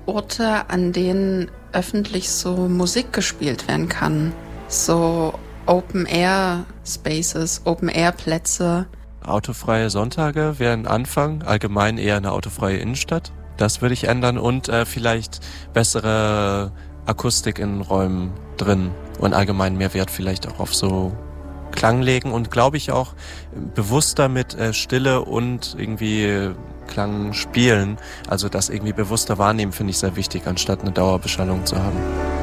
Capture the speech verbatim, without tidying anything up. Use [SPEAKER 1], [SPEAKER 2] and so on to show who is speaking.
[SPEAKER 1] Orte, an denen öffentlich so Musik gespielt werden kann. So Open-Air-Spaces, Open-Air-Plätze.
[SPEAKER 2] Autofreie Sonntage wären Anfang, allgemein eher eine autofreie Innenstadt. Das würde ich ändern und äh, vielleicht bessere Akustik in Räumen drin und allgemein mehr Wert vielleicht auch auf so Klang legen und glaube ich auch bewusster mit äh, Stille und irgendwie Klang spielen. Also das irgendwie bewusster wahrnehmen finde ich sehr wichtig, anstatt eine Dauerbeschallung zu haben.